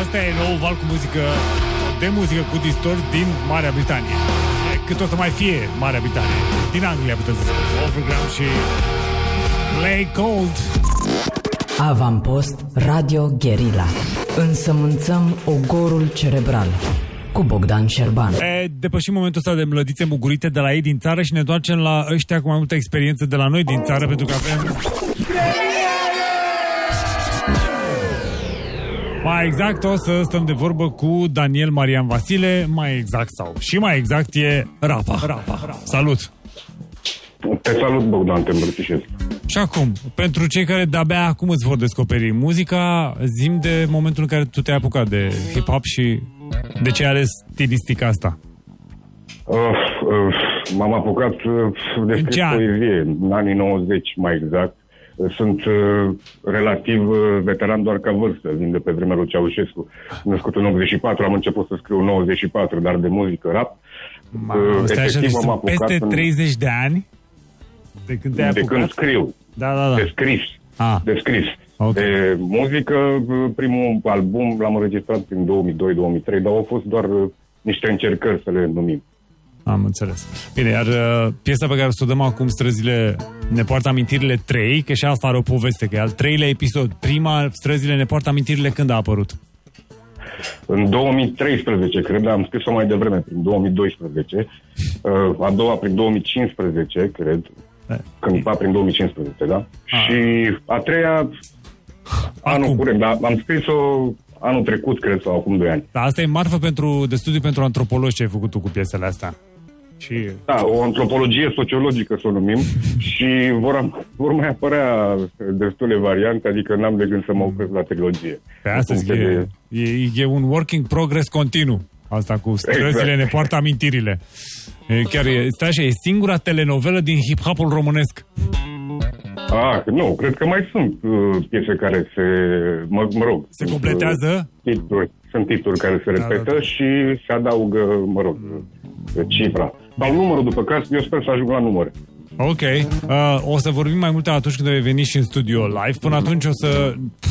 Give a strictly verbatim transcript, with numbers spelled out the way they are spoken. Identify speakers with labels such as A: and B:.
A: Asta e nou val cu muzică, de muzică cu distors din Marea Britanie. Cât o să mai fie Marea Britanie. Din Anglia, puteți să spun. Overgram și Lay Cold.
B: Avampost Radio Guerilla. Însămânțăm ogorul cerebral. Cu Bogdan Șerban.
A: E, depășim momentul ăsta de mlădițe mugurite de la ei din țară și ne întoarcem la ăștia cu mai multă experiență de la noi din țară, pentru că avem... Mai exact o să stăm de vorbă cu Daniel Marian Vasile, mai exact sau și mai exact e Rapa. Rapa. Rapa. Salut!
C: Te salut, Bogdan, te îmbrățișez.
A: Și acum, pentru cei care de-abia acum îți vor descoperi muzica, zi-mi de momentul în care tu te-ai apucat de hip-hop și de ce ai ales stilistica asta.
C: Uh, uh, m-am apucat uh, de scris poezie în anii nouăzeci, mai exact. Sunt uh, relativ uh, veteran doar ca vârstă, vin de pe vremea lui Ceaușescu. Născut în optzeci și patru, am început să scriu în nouăzeci și patru, dar de muzică rap.
A: Ma, uh, efectiv m-am apucat peste treizeci de ani de când te-ai
C: de
A: apucat?
C: când scriu.
A: Da, da, da.
C: De scris. Ah. De scris. Okay. De muzică, primul album l-am înregistrat prin două mii doi două mii trei, dar au fost doar uh, niște încercări să le numim.
A: Am înțeles. Bine, iar uh, piesa pe care o să o dăm acum, Străzile ne poartă amintirile trei, că și asta are o poveste, că e al treilea episod. Prima, Străzile ne poartă amintirile, când a apărut?
C: În două mii treisprezece, cred, am scris-o mai devreme, prin două mii doisprezece. Uh, a doua prin două mii cincisprezece, cred. Cândva prin două mii cincisprezece, da? A. Și a treia, anul curent, dar am scris-o anul trecut, cred, sau acum doi ani.
A: Da, asta e marfă pentru, de studiu pentru antropologi ce ai făcut tu cu piesele astea. Și...
C: Da, o antropologie sociologică să o numim și vor, vor mai apărea destule variante, adică n-am de gând să mă opresc la trilogie.
A: Pe astăzi e, de... e, e un working progress continuu. Asta cu Străzile exact. Ne poartă amintirile. E, chiar e, stai așa, e singura telenovelă din hip-hopul românesc.
C: Ah, nu, cred că mai sunt uh, piese care se, mă, mă rog...
A: Se completează?
C: Uh, titluri, sunt titluri care se repetă, da, da, da. Și se adaugă, mă rog, cifra. Sau numărul după caz, eu sper să ajung la număr.
A: Ok. Uh, o să vorbim mai multe atunci când vei veni și în studio live. Până atunci o să...